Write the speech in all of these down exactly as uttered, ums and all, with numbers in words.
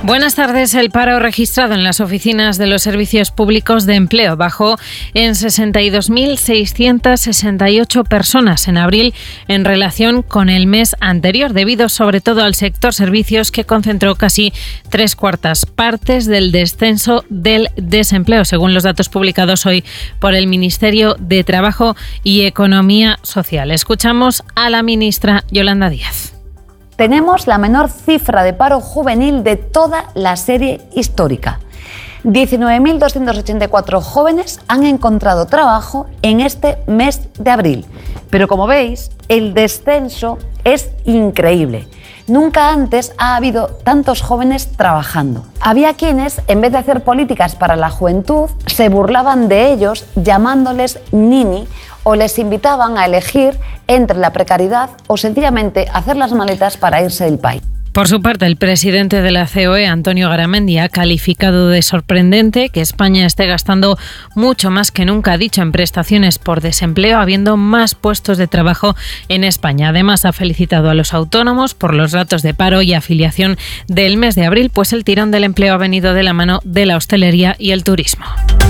Buenas tardes. El paro registrado en las oficinas de los servicios públicos de empleo bajó en sesenta y dos mil seiscientas sesenta y ocho personas en abril en relación con el mes anterior, debido sobre todo al sector servicios, que concentró casi tres cuartas partes del descenso del desempleo, según los datos publicados hoy por el Ministerio de Trabajo y Economía Social. Escuchamos a la ministra Yolanda Díaz. Tenemos la menor cifra de paro juvenil de toda la serie histórica. diecinueve mil doscientos ochenta y cuatro jóvenes han encontrado trabajo en este mes de abril. Pero como veis, el descenso es increíble. Nunca antes ha habido tantos jóvenes trabajando. Había quienes, en vez de hacer políticas para la juventud, se burlaban de ellos llamándoles nini o les invitaban a elegir entre la precariedad o sencillamente hacer las maletas para irse del país. Por su parte, el presidente de la C O E, Antonio Garamendi, ha calificado de sorprendente que España esté gastando mucho más que nunca, ha dicho, en prestaciones por desempleo, habiendo más puestos de trabajo en España. Además, ha felicitado a los autónomos por los datos de paro y afiliación del mes de abril, pues el tirón del empleo ha venido de la mano de la hostelería y el turismo.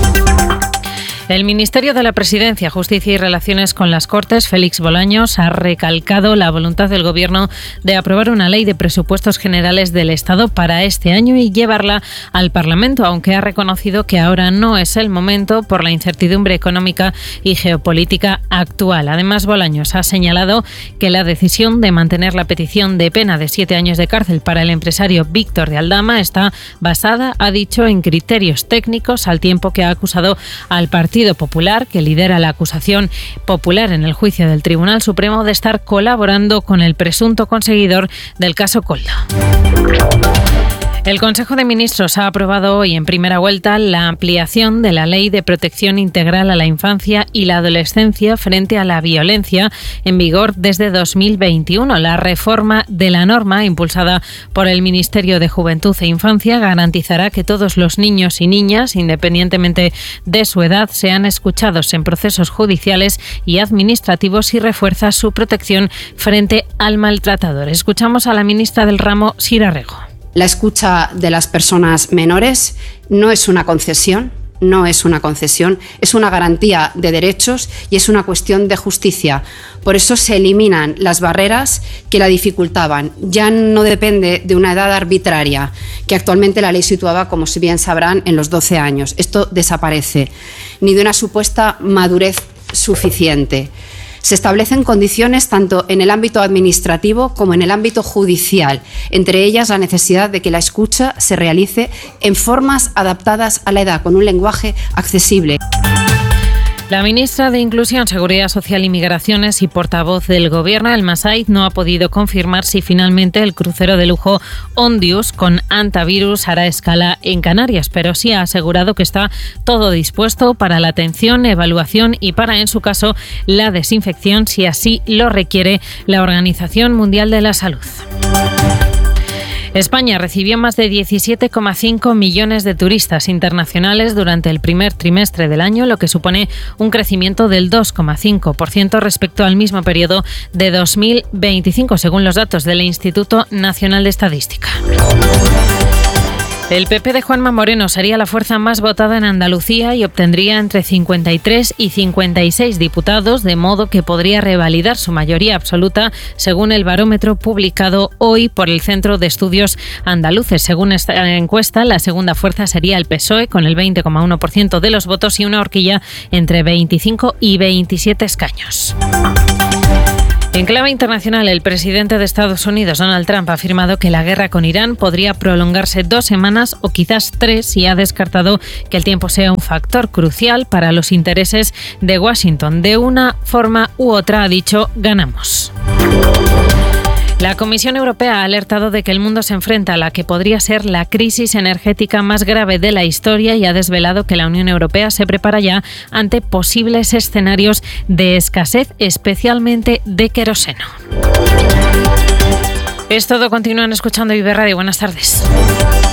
El Ministerio de la Presidencia, Justicia y Relaciones con las Cortes, Félix Bolaños, ha recalcado la voluntad del Gobierno de aprobar una ley de presupuestos generales del Estado para este año y llevarla al Parlamento, aunque ha reconocido que ahora no es el momento por la incertidumbre económica y geopolítica actual. Además, Bolaños ha señalado que la decisión de mantener la petición de pena de siete años de cárcel para el empresario Víctor de Aldama está basada, ha dicho, en criterios técnicos, al tiempo que ha acusado al Partido Popular, que lidera la acusación popular en el juicio del Tribunal Supremo, de estar colaborando con el presunto conseguidor del caso Koldo. El Consejo de Ministros ha aprobado hoy en primera vuelta la ampliación de la Ley de Protección Integral a la Infancia y la Adolescencia frente a la violencia, en vigor desde dos mil veintiuno. La reforma de la norma, impulsada por el Ministerio de Juventud e Infancia, garantizará que todos los niños y niñas, independientemente de su edad, sean escuchados en procesos judiciales y administrativos, y refuerza su protección frente al maltratador. Escuchamos a la ministra del ramo, Sira Rego. La escucha de las personas menores no es una concesión, no es una concesión, es una garantía de derechos y es una cuestión de justicia. Por eso se eliminan las barreras que la dificultaban. Ya no depende de una edad arbitraria, que actualmente la ley situaba, como si bien sabrán, en los doce años. Esto desaparece, ni de una supuesta madurez suficiente. Se establecen condiciones tanto en el ámbito administrativo como en el ámbito judicial, entre ellas la necesidad de que la escucha se realice en formas adaptadas a la edad, con un lenguaje accesible. La ministra de Inclusión, Seguridad Social y Migraciones y portavoz del Gobierno, Alma Said, no ha podido confirmar si finalmente el crucero de lujo Ondius con antivirus hará escala en Canarias, pero sí ha asegurado que está todo dispuesto para la atención, evaluación y para, en su caso, la desinfección, si así lo requiere la Organización Mundial de la Salud. España recibió más de diecisiete coma cinco millones de turistas internacionales durante el primer trimestre del año, lo que supone un crecimiento del dos coma cinco por ciento respecto al mismo periodo de dos mil veinticinco, según los datos del Instituto Nacional de Estadística. El P P de Juanma Moreno sería la fuerza más votada en Andalucía y obtendría entre cincuenta y tres y cincuenta y seis diputados, de modo que podría revalidar su mayoría absoluta, según el barómetro publicado hoy por el Centro de Estudios Andaluces. Según esta encuesta, la segunda fuerza sería el P S O E, con el veinte coma uno por ciento de los votos y una horquilla entre veinticinco y veintisiete escaños. En clave internacional, el presidente de Estados Unidos, Donald Trump, ha afirmado que la guerra con Irán podría prolongarse dos semanas o quizás tres, y ha descartado que el tiempo sea un factor crucial para los intereses de Washington. De una forma u otra, ha dicho, ganamos. La Comisión Europea ha alertado de que el mundo se enfrenta a la que podría ser la crisis energética más grave de la historia y ha desvelado que la Unión Europea se prepara ya ante posibles escenarios de escasez, especialmente de queroseno. Es todo. Continúan escuchando Vive Radio. Buenas tardes.